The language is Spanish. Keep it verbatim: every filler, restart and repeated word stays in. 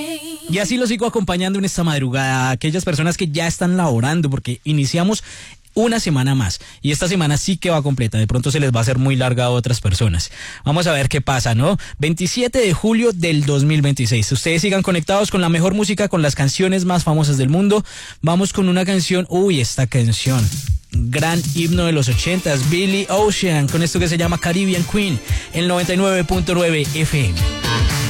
Y así los sigo acompañando en esta madrugada, aquellas personas que ya están laborando, porque iniciamos una semana más, y esta semana sí que va completa, de pronto se les va a hacer muy larga a otras personas. Vamos a ver qué pasa, ¿no? veintisiete de julio del dos mil veintiséis. Ustedes sigan conectados con la mejor música, con las canciones más famosas del mundo. Vamos con una canción, uy, esta canción, gran himno de los ochentas, Billy Ocean, con esto que se llama Caribbean Queen, en noventa y nueve punto nueve F M.